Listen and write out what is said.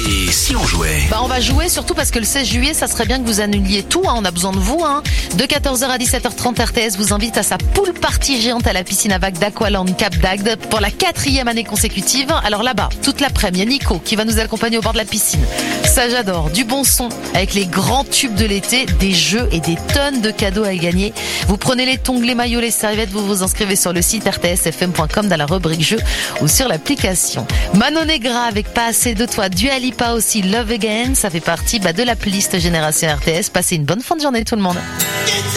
Et si on jouait? On va jouer surtout parce que le 16 juillet, ça serait bien que vous annuliez tout, on a besoin de vous. De 14h à 17h30, RTS vous invite à sa pool party géante à la piscine à vagues d'Aqualand Cap d'Agde pour la 4e année consécutive. Alors là-bas, toute l'après-midi, il y a Nico qui va nous accompagner au bord de la piscine. Ça j'adore, du bon son avec les grands tubes de l'été, des jeux et des tonnes de cadeaux à gagner. Vous prenez les tongs, les maillots, les serviettes, vous vous inscrivez sur le site rtsfm.com dans la rubrique jeux ou sur l'application. Manon Negra avec Pas assez de toi, Dua Lipa aussi, Love Again, ça fait partie de la playlist Génération RTS. Passez une bonne fin de journée tout le monde.